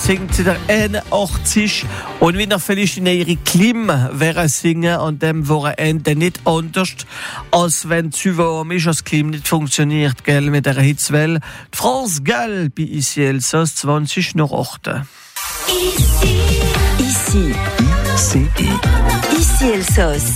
singt sie der 81 und wenn er vielleicht in ihre Klima wäre singen an dem Wochenende nicht anders, als wenn zu warm ist, das Klima nicht funktioniert, gell, mit der Hitzwelle. Die France Gall bei Ici Elsass 20 nach 8. Ici Elsass.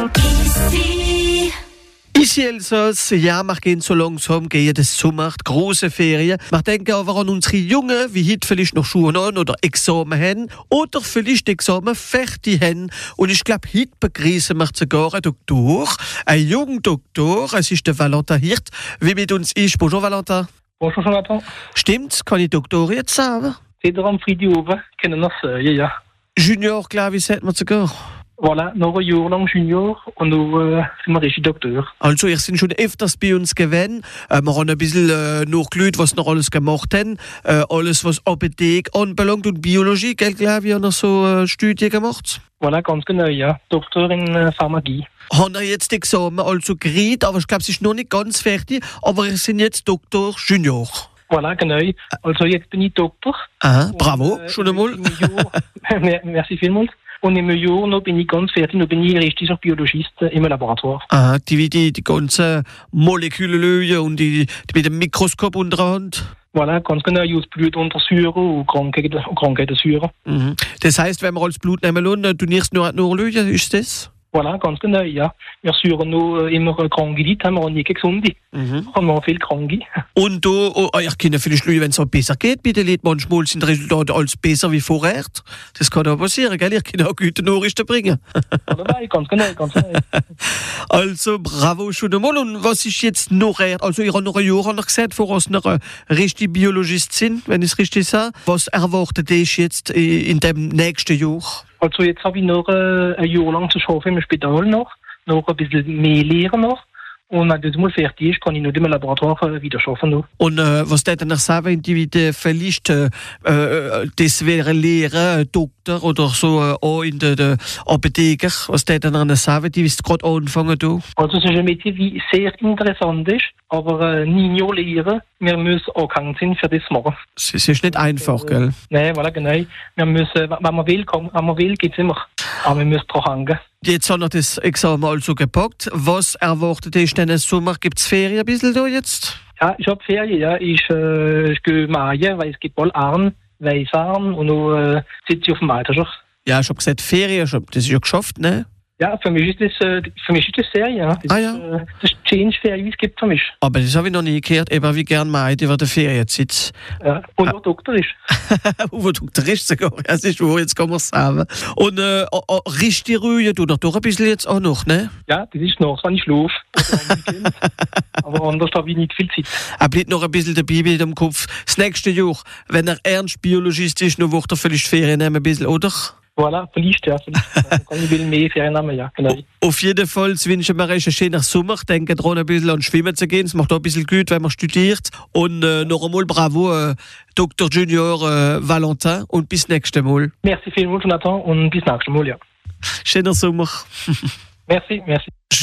Ici Elsass, ja, wir gehen so langsam, gehen das Sommer, die grosse Ferien. Wir denken aber an unsere Jungen, wie heute vielleicht noch Schuhe an oder Examen haben oder vielleicht Examen fertig haben. Und ich glaube, heute begrüßen wir sogar einen Doktor, einen jungen Doktor. Es ist der Valentin Hirt, wie mit uns ist. Bonjour Valentin. Bonjour Jonathan. Stimmt's? Kann ich Doktor jetzt sagen? C'est am Friedi oben, kennen das, ja. Junior, glaube ich, sagt man sogar. Voilà, noch ein Jahr lang Junior und dann sind wir richtig Doktor. Also, ihr seid schon öfters bei uns gewesen. Wir haben ein bisschen nachgeschaut, was noch alles gemacht haben. Alles, was Apotheke anbelangt und Biologie, gell, glaube ich, haben noch so Studien gemacht. Voilà, ganz genau, ja. Doktor in Pharmagie. Haben wir jetzt Examen also geredet, aber ich glaube, es ist noch nicht ganz fertig. Aber wir sind jetzt Doktor Junior. Voilà, genau. Also jetzt bin ich Doktor. Ah, bravo, schon einmal. Merci vielmals. Und im Jahr noch bin ich ganz fertig, noch bin ich richtiger Biologist im Laboratoire. Ah, die ganzen Moleküle und die mit dem Mikroskop unterhand. Voilà, ganz genau, ich muss Blut untersuchen und Krankheiten suchen. Mhm. Das heisst, wenn wir alles Blut nehmen lassen, du nimmst nur nachschauen, ist das? Voilà, ganz genau, ja. Wir suchen noch immer kranke Leute, haben wir nie gesunde. Haben wir viel kranke. Und du, ich kann vielleicht schauen, wenn es auch besser geht bei den Leuten. Manchmal sind die Resultate alles besser wie vorher. Das kann auch passieren, gell? Ich kann auch gute Nachrichten bringen. Nein, ganz genau. Also, bravo schon einmal. Und was ist jetzt noch? Also, ich habe noch ein Jahr gesagt, bevor Sie noch richtig Biologist sind, wenn ich es richtig sage. Was erwartet ihr jetzt in dem nächsten Jahr? Also jetzt habe ich noch ein Jahr lang zu arbeiten im Spital noch ein bisschen mehr lernen noch. Und wenn das mal fertig ist, kann ich noch im Laboratoire wieder arbeiten noch. Und was täten ihr sagen, wenn die vielleicht das wäre Lehrer, Doktor oder so auch in der Apotheke? Was täten ihr sagen, die wisst gerade anfangen da? Also es ist ein Metier, die sehr interessant ist, aber nie lehren. Wir müssen angehangen sein für das machen. Es ist nicht einfach, gell? Nein, voilà, genau. Wir müssen, wenn man will, geht es immer. Aber wir müssen dran hängen. Jetzt haben wir das Examen also gepackt. Was erwartet ihr denn im Sommer? Gibt es Ferien ein bisschen da jetzt? Ja, ich habe Ferien, ja. Ich gehe mähen, weil es gibt bald Arn, Weißarn und dann sitze ich auf dem Alterscher. Ja, ich habe gesagt Ferien, das ist ja geschafft, ne? Ja, für mich ist das Ferien, ja. Das ist Change-Ferien, wie es gibt für mich. Aber das habe ich noch nie gehört, eben wie gern meint, über der Ferienzeit. Ja, und wo Doktor ist. Wo Doktor ist sogar, das ist wo, jetzt kann man es sagen. Und richtig Ruhe, du noch doch ein bisschen jetzt auch noch, ne? Ja, das ist noch, wenn ich schlafe. Aber anders habe ich nicht viel Zeit. Er bleibt noch ein bisschen dabei mit dem Kopf. Das nächste Jahr, wenn er ernst Biologist ist, noch wird er vielleicht Ferien nehmen ein bisschen, oder? Voilà, vielleicht. Dann kann ich will mehr Ferien nehmen, ja, genau. Auf jeden Fall wünschen wir euch einen schönen Sommer. Denken dran, ein bisschen an Schwimmen zu gehen. Es macht auch ein bisschen gut, wenn man studiert. Und noch einmal bravo, Dr. Junior Valentin. Und bis nächstes Mal. Merci vielmals, Jonathan, und bis nächstes Mal, ja. Schöner Sommer. Merci.